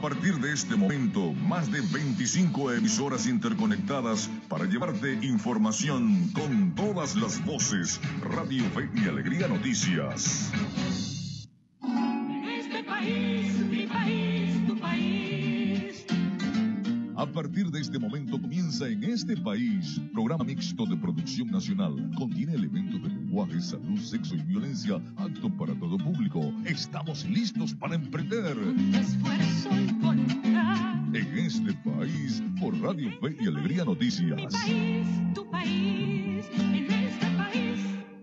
A partir de este momento, más de 25 emisoras interconectadas para llevarte información con todas las voces. Radio Fe y Alegría Noticias. Este país, mi país, tu país. A partir de este momento comienza En Este País, programa mixto de producción nacional. Contiene elementos de lenguaje, salud, sexo y violencia, apto para todo público. Estamos listos para emprender. Esfuerzo y voluntad. En Este País, por Radio Fe y Alegría Noticias. Mi país, tu país, en este país.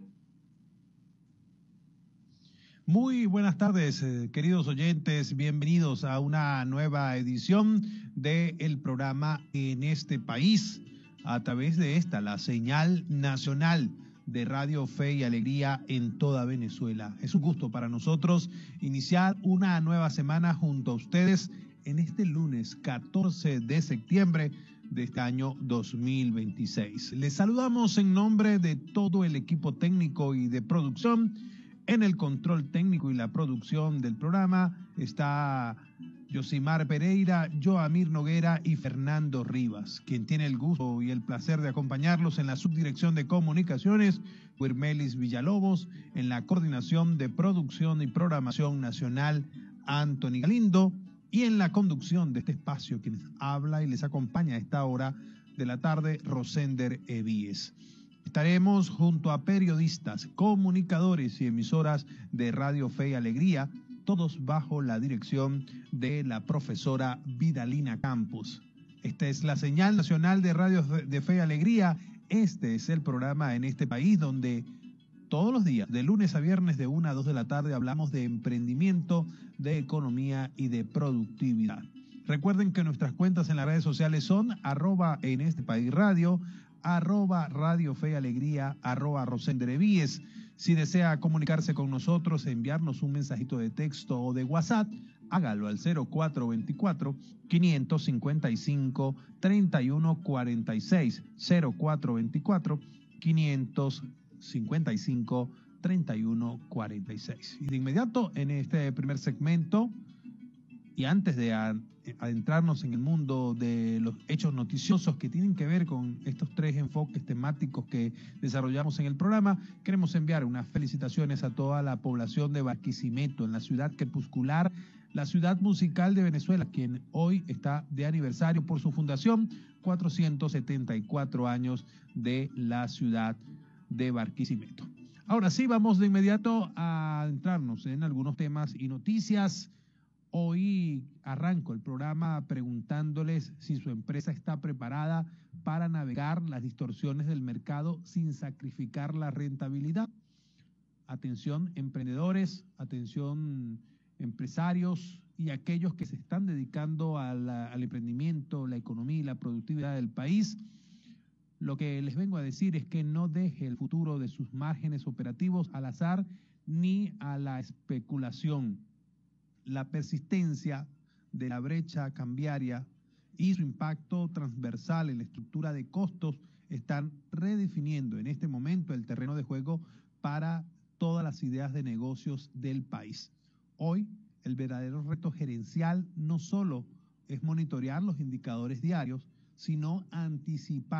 Muy buenas tardes, queridos oyentes. Bienvenidos a una nueva edición del programa En Este País, a través de esta, la señal nacional de Radio Fe y Alegría en toda Venezuela. Es un gusto para nosotros iniciar una nueva semana junto a ustedes en este lunes 14 de septiembre de este año 2026. Les saludamos en nombre de todo el equipo técnico y de producción. En el control técnico y la producción del programa está Yosimar Pereira, Joamir Noguera y Fernando Rivas. Quien tiene el gusto y el placer de acompañarlos en la subdirección de comunicaciones, Wirmelis Villalobos, en la coordinación de producción y programación nacional, Anthony Galindo, y en la conducción de este espacio, quien habla y les acompaña a esta hora de la tarde, Rosender Evíes. Estaremos junto a periodistas, comunicadores y emisoras de Radio Fe y Alegría, todos bajo la dirección de la profesora Vidalina Campos. Esta es la señal nacional de Radio de Fe y Alegría. Este es el programa En Este País, donde todos los días, de lunes a viernes, de 1 a 2 de la tarde, hablamos de emprendimiento, de economía y de productividad. Recuerden que nuestras cuentas en las redes sociales son @enestepaisradio, @Radio Fe y Alegría, @Rosender Evíes. Si desea comunicarse con nosotros, enviarnos un mensajito de texto o de WhatsApp, hágalo al 0424-555-3146, 0424-555-3146. Y de inmediato, en este primer segmento, y antes de adentrarnos en el mundo de los hechos noticiosos que tienen que ver con estos tres enfoques temáticos que desarrollamos en el programa, queremos enviar unas felicitaciones a toda la población de Barquisimeto, en la ciudad crepuscular, la ciudad musical de Venezuela, quien hoy está de aniversario por su fundación, 474 años de la ciudad de Barquisimeto. Ahora sí, vamos de inmediato a adentrarnos en algunos temas y noticias. Hoy arranco el programa preguntándoles si su empresa está preparada para navegar las distorsiones del mercado sin sacrificar la rentabilidad. Atención emprendedores, atención empresarios y aquellos que se están dedicando al emprendimiento, la economía y la productividad del país. Lo que les vengo a decir es que no deje el futuro de sus márgenes operativos al azar ni a la especulación. La persistencia de la brecha cambiaria y su impacto transversal en la estructura de costos están redefiniendo en este momento el terreno de juego para todas las ideas de negocios del país. Hoy, el verdadero reto gerencial no solo es monitorear los indicadores diarios, sino anticipar